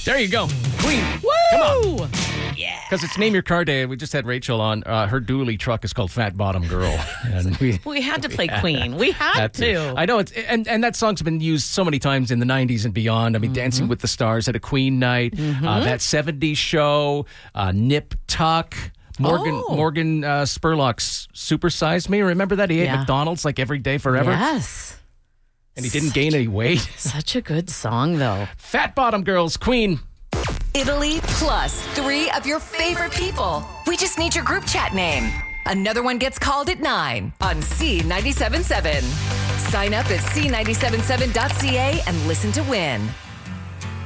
There you go. Queen. Woo! Come on. Yeah. Because it's Name Your Car Day. We just had Rachel on. Her dually truck is called Fat Bottom Girl. And We had to play Queen. We had to. I know. And that song's been used so many times in the 90s and beyond. I mean, Dancing with the Stars had a Queen night. That 70s show. Nip Tuck. Morgan Spurlock's Super Size Me. Remember that? He ate McDonald's like every day forever. Yes. And he didn't gain any weight. Such a good song, though. Fat Bottom Girls, Queen. Italy plus 3 of your favorite people. We just need your group chat name. Another one gets called at 9 on C97.7. Sign up at C977.ca and listen to win.